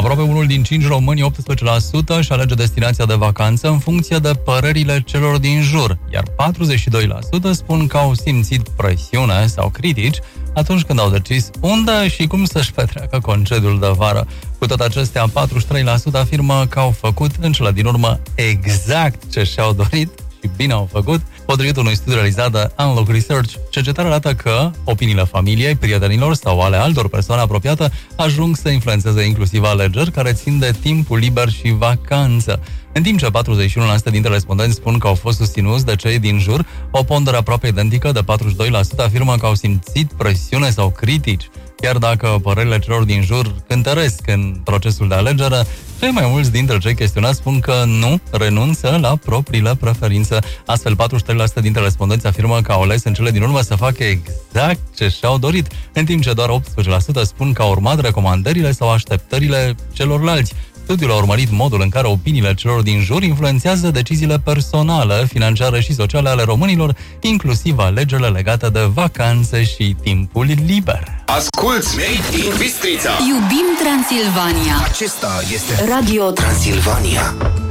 Aproape unul din 5 români, 18%, își alege destinația de vacanță în funcție de părerile celor din jur, iar 42% spun că au simțit presiune sau critici atunci când au decis unde și cum să-și petreacă concediul de vară. Cu toate acestea, 43% afirmă că au făcut în cele din urmă exact ce și-au dorit și bine au făcut. Potrivit unui studiu realizat de Unlock Research, cercetarea arată că opiniile familiei, prietenilor sau ale altor persoane apropiate ajung să influențeze inclusiv alegeri care țin de timpul liber și vacanță. În timp ce 41% dintre respondenți spun că au fost susținuți de cei din jur, o pondere aproape identică de 42% afirmă că au simțit presiune sau critici. Chiar dacă părerile celor din jur cântăresc în procesul de alegere, cei mai mulți dintre cei chestionați spun că nu renunță la propriile preferințe. Astfel, 43% dintre respondenți afirmă că au ales în cele din urmă să facă exact ce și-au dorit, în timp ce doar 18% spun că au urmat recomandările sau așteptările celorlalți. Studiul a urmărit modul în care opiniile celor din jur influențează deciziile personale, financiare și sociale ale românilor, inclusiv alegerile legate de vacanțe și timpul liber. Asculți Made in Bistrița. Iubim Transilvania. Acesta este Radio Transilvania.